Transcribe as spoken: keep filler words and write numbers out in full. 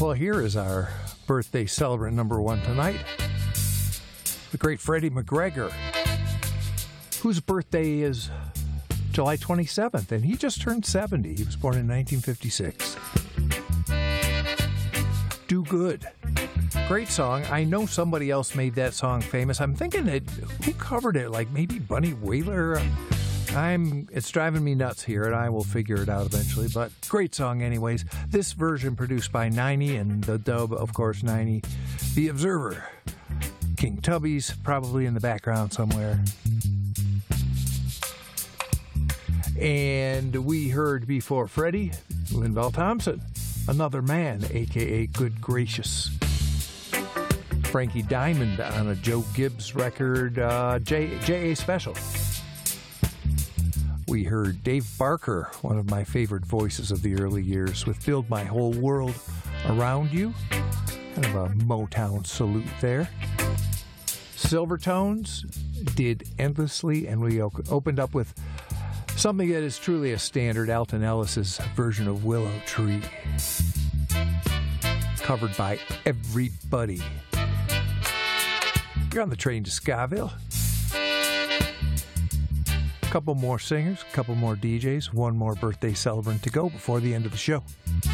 Well, here is our birthday celebrant number one tonight, the great Freddie McGregor, whose birthday is July twenty-seventh, and he just turned seventy. He was born in nineteen fifty-six. Do Good. Great song. I know somebody else made that song famous. I'm thinking that who covered it? Like maybe Bunny Wailer? I'm, it's driving me nuts here, and I will figure it out eventually, but great song anyways. This version produced by Niney, and the dub, of course, Niney. The Observer. King Tubby's probably in the background somewhere. And we heard before Freddie, Linval Thompson, Another Man, a k a. Good Gracious. Frankie Diamond on a Joe Gibbs record, uh, J, J A Special. We heard Dave Barker, one of my favorite voices of the early years, with Build My Whole World Around You. Kind of a Motown salute there. Silvertones did Endlessly, and we opened up with something that is truly a standard, Alton Ellis's version of Willow Tree. Covered by everybody. You're on the train to Scaville. Couple more singers, couple more D Js, one more birthday celebrant to go before the end of the show.